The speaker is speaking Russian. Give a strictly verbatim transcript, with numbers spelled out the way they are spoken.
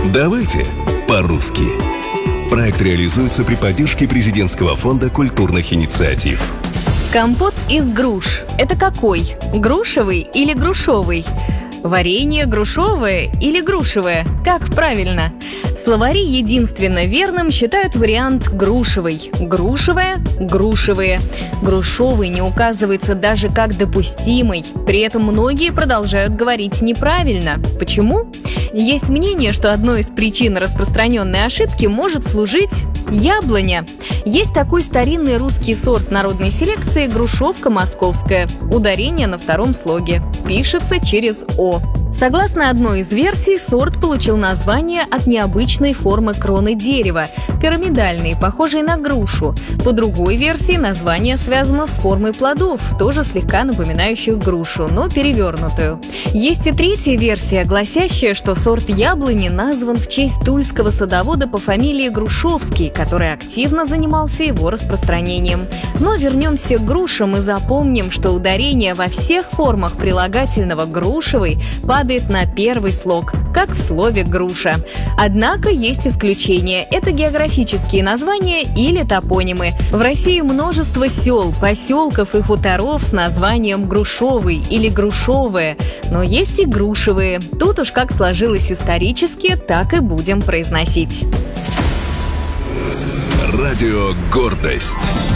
Давайте по-русски. Проект реализуется при поддержке Президентского фонда культурных инициатив. Компот из груш. Это какой? Грушевый или грушовый? Варенье грушовое или грушевое? Как правильно? Словари единственно верным считают вариант грушевый. Грушевое – грушевые. Грушовый не указывается даже как допустимый. При этом многие продолжают говорить неправильно. Почему? Есть мнение, что одной из причин распространенной ошибки может служить яблоня. Есть такой старинный русский сорт народной селекции грушовка московская. Ударение на втором слоге. Пишется через «о». Согласно одной из версий, сорт получил название от необычной формы кроны дерева, пирамидальной, похожей на грушу. По другой версии, название связано с формой плодов, тоже слегка напоминающих грушу, но перевернутую. Есть и третья версия, гласящая, что сорт яблони назван в честь тульского садовода по фамилии Грушовский, который активно занимался его распространением. Но вернемся к грушам и запомним, что ударение во всех формах прилагательного «грушевый» падает на первый слог, как в слове «груша». Однако есть исключения. Это географические названия или топонимы. В России множество сел, поселков и хуторов с названием «грушовый» или «грушовое», но есть и «грушевые». Тут уж как сложилось исторически, так и будем произносить. Радио «Гордость».